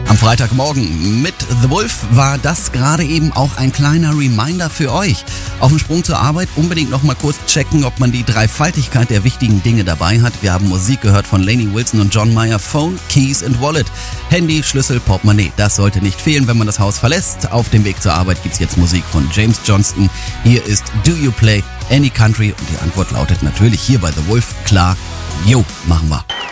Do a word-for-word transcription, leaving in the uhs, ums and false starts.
Am Freitagmorgen mit The Wolf war das gerade eben auch ein kleiner Reminder für euch. Auf dem Sprung zur Arbeit unbedingt noch mal kurz checken, ob man die Dreifaltigkeit der wichtigen Dinge dabei hat. Wir haben Musik gehört von Lainey Wilson und John Mayer. Phone, Keys and Wallet. Handy, Schlüssel, Portemonnaie. Das sollte nicht fehlen, wenn man das Haus verlässt. Auf dem Weg zur Arbeit gibt's jetzt Musik von James Johnston. Hier ist Do You Play Any Country? Und die Antwort lautet natürlich hier bei The Wolf klar, jo, machen wir.